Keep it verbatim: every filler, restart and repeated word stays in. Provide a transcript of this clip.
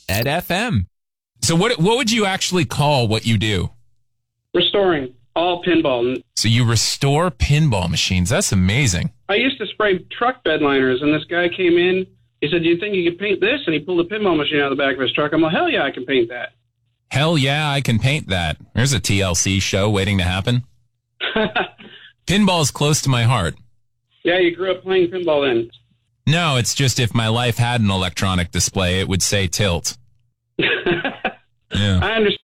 Ed F M. So what what would you actually call what you do? Restoring all pinball. So you restore pinball machines. That's amazing. I used to spray truck bed liners, and this guy came in. He said, do you think you could paint this? And he pulled a pinball machine out of the back of his truck. I'm like, hell yeah, I can paint that. Hell yeah, I can paint that. There's a T L C show waiting to happen. Pinball is close to my heart. Yeah, you grew up playing pinball then. No, it's just if my life had an electronic display, it would say tilt. Yeah. I understand.